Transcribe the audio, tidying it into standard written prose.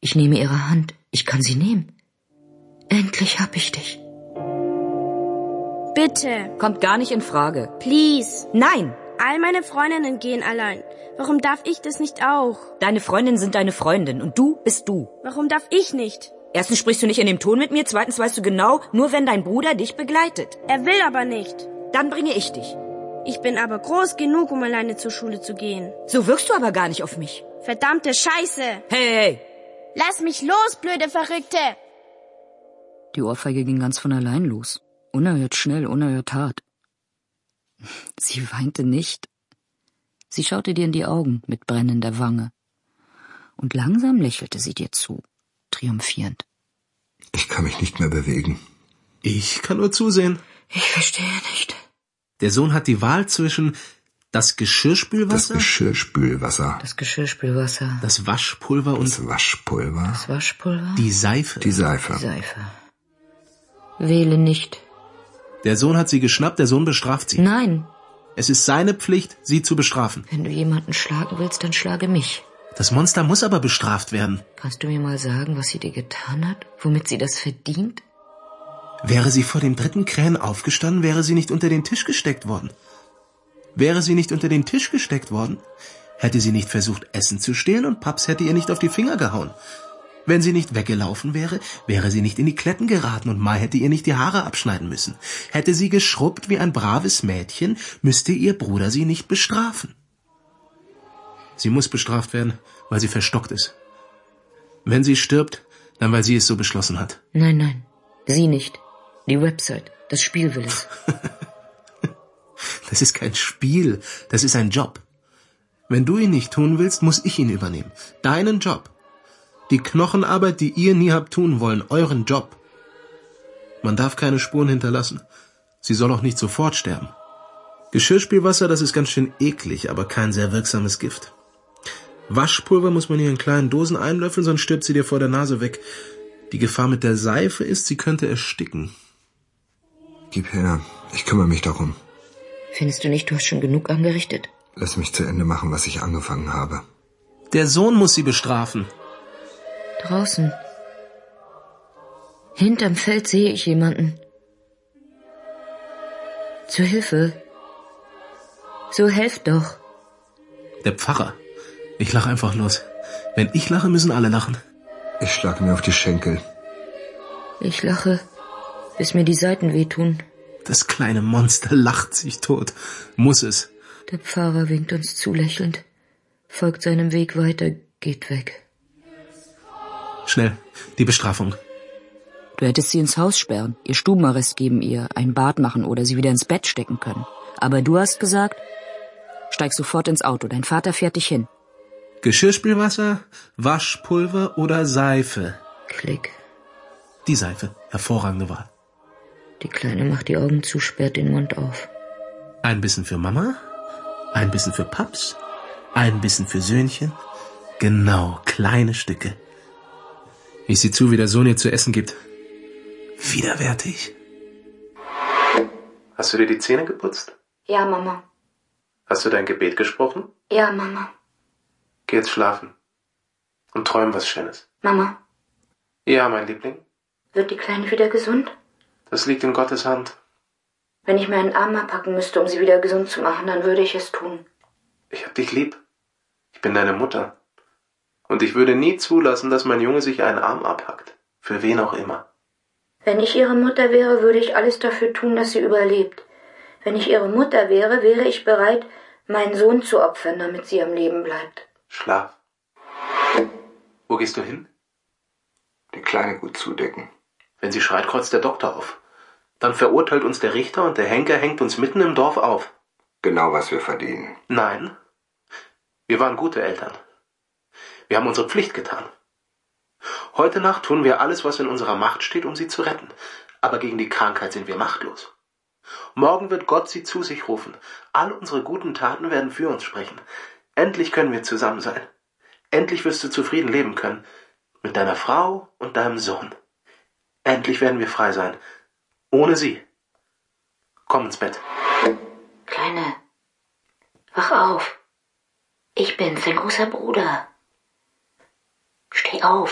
Ich nehme ihre Hand. Ich kann sie nehmen. Endlich hab ich dich. Bitte. Kommt gar nicht in Frage. Please. Nein. All meine Freundinnen gehen allein. Warum darf ich das nicht auch? Deine Freundinnen sind deine Freundin und du bist du. Warum darf ich nicht? Erstens sprichst du nicht in dem Ton mit mir, zweitens weißt du genau, nur wenn dein Bruder dich begleitet. Er will aber nicht. Dann bringe ich dich. Ich bin aber groß genug, um alleine zur Schule zu gehen. So wirkst du aber gar nicht auf mich. Verdammte Scheiße! Hey! Lass mich los, blöde Verrückte! Die Ohrfeige ging ganz von allein los. Unerhört schnell, unerhört hart. Sie weinte nicht. Sie schaute dir in die Augen mit brennender Wange. Und langsam lächelte sie dir zu, triumphierend. Ich kann mich nicht mehr bewegen. Ich kann nur zusehen. Ich verstehe nicht. Der Sohn hat die Wahl zwischen das Geschirrspülwasser, Das Geschirrspülwasser, das Waschpulver und das Waschpulver, die Seife. die Seife. Wähle nicht. Der Sohn hat sie geschnappt, der Sohn bestraft sie. Nein. Es ist seine Pflicht, sie zu bestrafen. Wenn du jemanden schlagen willst, dann schlage mich. Das Monster muss aber bestraft werden. Kannst du mir mal sagen, was sie dir getan hat? Womit sie das verdient? Wäre sie vor den 3. Krähen aufgestanden, wäre sie nicht unter den Tisch gesteckt worden. Wäre sie nicht unter den Tisch gesteckt worden, hätte sie nicht versucht, Essen zu stehlen und Paps hätte ihr nicht auf die Finger gehauen. Wenn sie nicht weggelaufen wäre, wäre sie nicht in die Kletten geraten und Mai hätte ihr nicht die Haare abschneiden müssen. Hätte sie geschrubbt wie ein braves Mädchen, müsste ihr Bruder sie nicht bestrafen. Sie muss bestraft werden, weil sie verstockt ist. Wenn sie stirbt, dann weil sie es so beschlossen hat. Nein, sie nicht. Die Website, das Spiel will es. Das ist kein Spiel, das ist ein Job. Wenn du ihn nicht tun willst, muss ich ihn übernehmen. Deinen Job. Die Knochenarbeit, die ihr nie habt tun wollen, euren Job. Man darf keine Spuren hinterlassen. Sie soll auch nicht sofort sterben. Geschirrspülwasser, das ist ganz schön eklig, aber kein sehr wirksames Gift. Waschpulver muss man hier in kleinen Dosen einlöffeln, sonst stirbt sie dir vor der Nase weg. Die Gefahr mit der Seife ist, sie könnte ersticken. Gib her, ich kümmere mich darum. Findest du nicht, du hast schon genug angerichtet? Lass mich zu Ende machen, was ich angefangen habe. Der Sohn muss sie bestrafen. Draußen. Hinterm Feld sehe ich jemanden. Zur Hilfe. So helft doch. Der Pfarrer. Ich lache einfach los. Wenn ich lache, müssen alle lachen. Ich schlage mir auf die Schenkel. Ich lache, bis mir die Seiten wehtun. Das kleine Monster lacht sich tot. Muss es. Der Pfarrer winkt uns zulächelnd, folgt seinem Weg weiter, geht weg. Schnell, die Bestrafung. Du hättest sie ins Haus sperren, ihr Stubenarrest geben, ihr ein Bad machen oder sie wieder ins Bett stecken können. Aber du hast gesagt, steig sofort ins Auto, dein Vater fährt dich hin. Geschirrspülwasser, Waschpulver oder Seife? Klick. Die Seife, hervorragende Wahl. Die Kleine macht die Augen zu, sperrt den Mund auf. Ein Bissen für Mama, ein Bissen für Paps, ein Bissen für Söhnchen. Genau, kleine Stücke. Ich sehe zu, wie der Sohn ihr zu essen gibt. Widerwärtig. Hast du dir die Zähne geputzt? Ja, Mama. Hast du dein Gebet gesprochen? Ja, Mama. Geh jetzt schlafen. Und träum was Schönes. Mama, Ja, mein Liebling. wird die Kleine wieder gesund? Das liegt in Gottes Hand. Wenn ich mir einen Arm abpacken müsste, um sie wieder gesund zu machen, dann würde ich es tun. Ich hab dich lieb. Ich bin deine Mutter. Und ich würde nie zulassen, dass mein Junge sich einen Arm abhackt. Für wen auch immer. Wenn ich ihre Mutter wäre, würde ich alles dafür tun, dass sie überlebt. Wenn ich ihre Mutter wäre, wäre ich bereit, meinen Sohn zu opfern, damit sie am Leben bleibt. Schlaf. Wo gehst du hin? Die Kleine gut zudecken. Wenn sie schreit, kreuzt der Doktor auf. Dann verurteilt uns der Richter und der Henker hängt uns mitten im Dorf auf. Genau, was wir verdienen. Nein. Wir waren gute Eltern. Wir haben unsere Pflicht getan. Heute Nacht tun wir alles, was in unserer Macht steht, um sie zu retten. Aber gegen die Krankheit sind wir machtlos. Morgen wird Gott sie zu sich rufen. All unsere guten Taten werden für uns sprechen. Endlich können wir zusammen sein. Endlich wirst du zufrieden leben können. Mit deiner Frau und deinem Sohn. Endlich werden wir frei sein. Ohne sie. Komm ins Bett. Kleine, wach auf. Ich bin's, dein großer Bruder. Steh auf.